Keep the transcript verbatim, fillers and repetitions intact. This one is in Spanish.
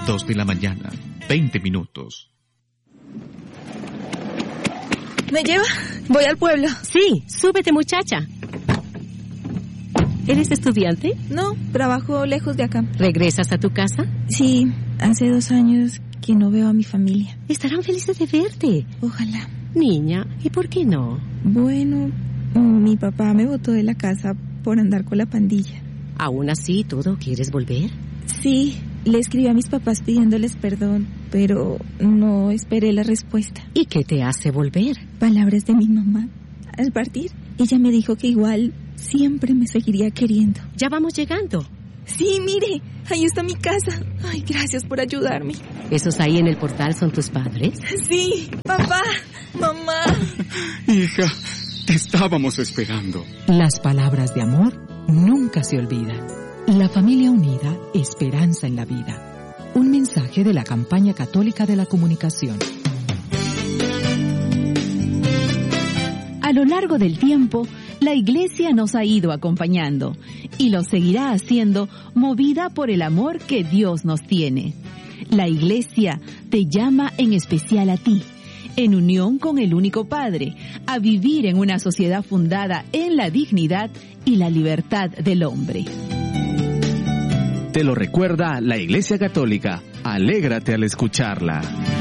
Dos de la mañana, veinte minutos. ¿Me lleva? Voy al pueblo. Sí, súbete, muchacha. ¿Eres estudiante? No, trabajo lejos de acá. ¿Regresas a tu casa? Sí, hace dos años que no veo a mi familia. Estarán felices de verte. Ojalá. Niña, ¿y por qué no? Bueno, mi papá me botó de la casa por andar con la pandilla. ¿Aún así todo quieres volver? Sí, le escribí a mis papás pidiéndoles perdón, pero no esperé la respuesta. ¿Y qué te hace volver? Palabras de mi mamá. Al partir, ella me dijo que igual siempre me seguiría queriendo. Ya vamos llegando. Sí, mire, ahí está mi casa. Ay, gracias por ayudarme. ¿Esos ahí en el portal son tus padres? Sí, papá, mamá. Hija, te estábamos esperando. Las palabras de amor nunca se olvidan. La familia unida, esperanza en la vida. Un mensaje de la Campaña Católica de la Comunicación. A lo largo del tiempo, la Iglesia nos ha ido acompañando y lo seguirá haciendo, movida por el amor que Dios nos tiene. La Iglesia te llama en especial a ti, en unión con el único Padre, a vivir en una sociedad fundada en la dignidad y la libertad del hombre. Te lo recuerda la Iglesia Católica. Alégrate al escucharla.